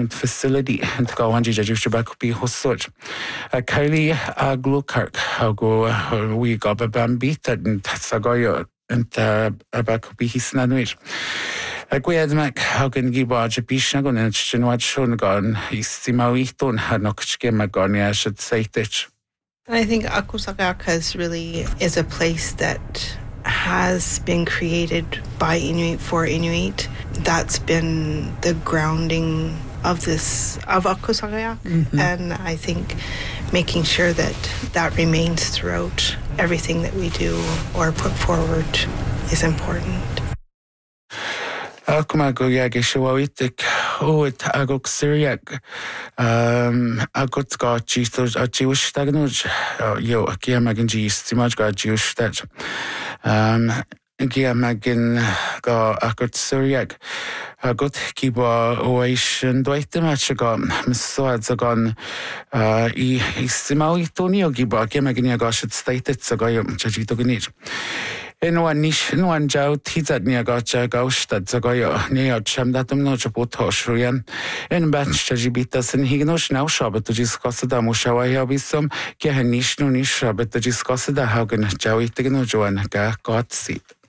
management facility and go on just back be hosted. Kylie Glukark, how go we got a bambit and Sagoyo and back be his nanwich. Gwead mac how can give a bishan on and chinwad shon gone is Simawito had no game I should say it. I think Akusagakas really is a place that has been created by Inuit for Inuit. That's been the grounding of Akusagayak, and I think making sure that remains throughout everything that we do or put forward is important. Akumago Yagishawitik, it Agok Syriac, Agot got Jesus, a Jewish Tagnoj, yo, Giamagin Gis, Timaj got Jewish that. Giamagin got Agot Syriac, Agot Kiba Oation, Dwight match got Missoads agon, Simawi Tonio Giba, Giamagin Yagosh stated Sagayum, Jajito Ganich. One niche, one jow, Tizat Niagacha, Gaustad, Zagoyo, Neo Chamdatum no Chapotoshuyan, and Batch Jajibitas and Hignosh now shop to discuss the Mushawaya with some Gahanish no niche, but to discuss the Hagen Jawi Tegno Joan, got seat.